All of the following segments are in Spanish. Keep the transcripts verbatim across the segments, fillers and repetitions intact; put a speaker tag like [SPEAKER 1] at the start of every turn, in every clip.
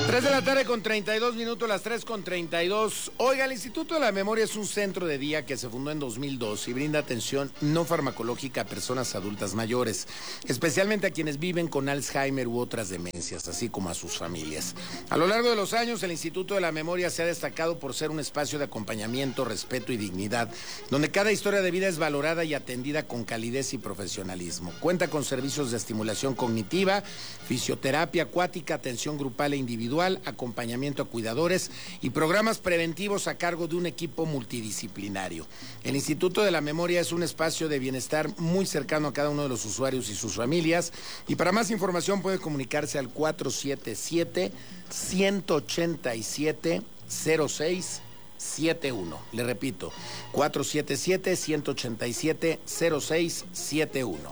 [SPEAKER 1] tres de la tarde con treinta y dos minutos, las tres con treinta y dos. Oiga, el Instituto de la Memoria es un centro de día que se fundó en dos mil dos y brinda atención no farmacológica a personas adultas mayores, especialmente a quienes viven con Alzheimer u otras demencias, así como a sus familias. A lo largo de los años, el Instituto de la Memoria se ha destacado por ser un espacio de acompañamiento, respeto y dignidad, donde cada historia de vida es valorada y atendida con calidez y profesionalismo. Cuenta con servicios de estimulación cognitiva, fisioterapia acuática, atención grupal e individual, acompañamiento a cuidadores y programas preventivos a cargo de un equipo multidisciplinario. El Instituto de la Memoria es un espacio de bienestar muy cercano a cada uno de los usuarios y sus familias, y para más información puede comunicarse al cuatro siete siete, uno ocho siete, cero seis siete uno. Le repito, cuatro siete siete, uno ocho siete, cero seis siete uno.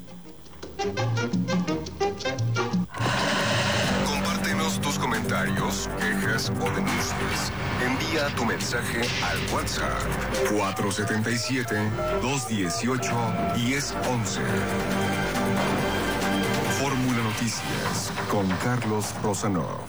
[SPEAKER 2] Tus comentarios, quejas o denuncias. Envía tu mensaje al WhatsApp cuatro siete siete, dos uno ocho, uno cero uno uno. Fórmula Noticias con Carlos Rosanov.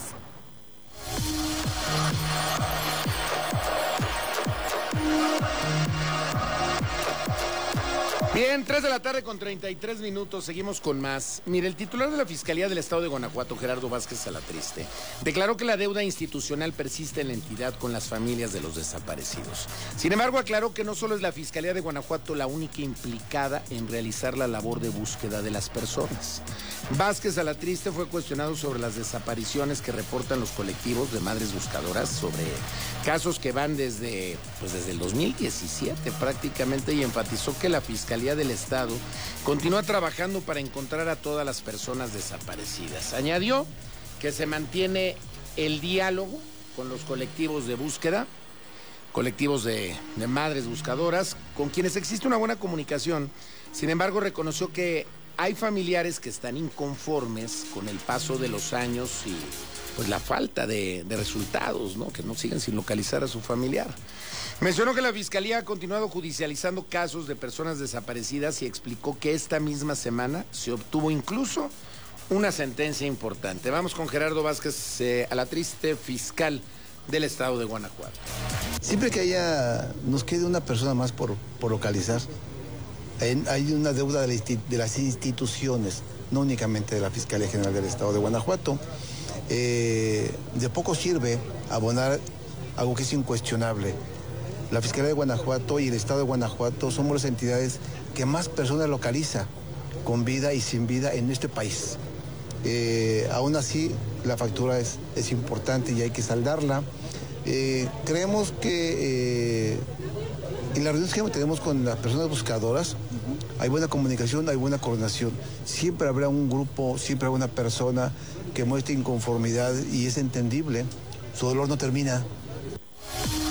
[SPEAKER 1] Bien, tres de la tarde con treinta y tres minutos, seguimos con más. Mire, el titular de la Fiscalía del Estado de Guanajuato, Gerardo Vázquez Salatriste, declaró que la deuda institucional persiste en la entidad con las familias de los desaparecidos. Sin embargo, aclaró que no solo es la Fiscalía de Guanajuato la única implicada en realizar la labor de búsqueda de las personas. Vázquez Salatriste fue cuestionado sobre las desapariciones que reportan los colectivos de madres buscadoras, sobre casos que van desde, pues desde el dos mil diecisiete prácticamente, y enfatizó que la Fiscalía del Estado continúa trabajando para encontrar a todas las personas desaparecidas. Añadió que se mantiene el diálogo con los colectivos de búsqueda, colectivos de, de madres buscadoras, con quienes existe una buena comunicación. Sin embargo, reconoció que hay familiares que están inconformes con el paso de los años y pues la falta de, de resultados, ¿no? Que no siguen sin localizar a su familiar. Mencionó que la Fiscalía ha continuado judicializando casos de personas desaparecidas y explicó que esta misma semana se obtuvo incluso una sentencia importante. Vamos con Gerardo Vázquez eh, Salatriste, fiscal del Estado de Guanajuato.
[SPEAKER 3] Siempre que haya, nos quede una persona más por, por localizar, hay una deuda de, la, de las instituciones, no únicamente de la Fiscalía General del Estado de Guanajuato. Eh, de poco sirve abonar algo que es incuestionable. La Fiscalía de Guanajuato y el Estado de Guanajuato somos las entidades que más personas localiza con vida y sin vida en este país. Eh, aún así, la factura es, es importante y hay que saldarla. Eh, creemos que eh, en las reuniones que tenemos con las personas buscadoras, uh-huh, hay buena comunicación, hay buena coordinación. Siempre habrá un grupo, siempre habrá una persona que muestre inconformidad y es entendible. Su dolor no termina